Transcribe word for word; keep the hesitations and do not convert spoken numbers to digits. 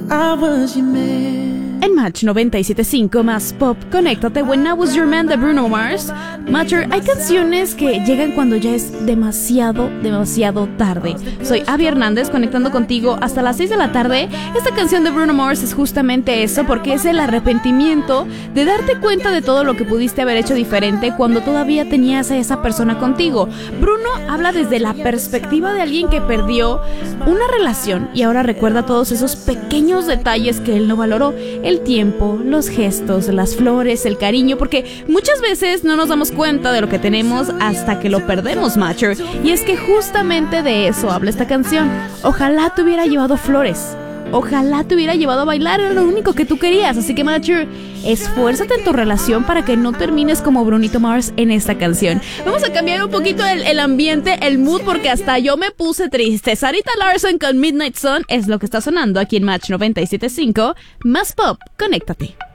I was your man. En Match noventa y siete punto cinco más pop, conéctate When I Was Your Man de Bruno Mars. Matcher, hay canciones que llegan cuando ya es demasiado, demasiado tarde. Soy Abby Hernández, conectando contigo hasta las seis de la tarde. Esta canción de Bruno Mars es justamente eso, porque es el arrepentimiento de darte cuenta de todo lo que pudiste haber hecho diferente cuando todavía tenías a esa persona contigo. Bruno habla desde la perspectiva de alguien que perdió una relación y ahora recuerda todos esos pequeños detalles que él no valoró. El tiempo, los gestos, las flores, el cariño, porque muchas veces no nos damos cuenta de lo que tenemos hasta que lo perdemos, Matcher. Y es que justamente de eso habla esta canción. Ojalá te hubiera llevado flores. Ojalá te hubiera llevado a bailar, era lo único que tú querías. Así que, Matcher, esfuérzate en tu relación para que no termines como Brunito Mars en esta canción. Vamos a cambiar un poquito el, el ambiente, el mood, porque hasta yo me puse triste. Sarita Larson con Midnight Sun es lo que está sonando aquí en Match noventa y siete punto cinco. Más pop, conéctate.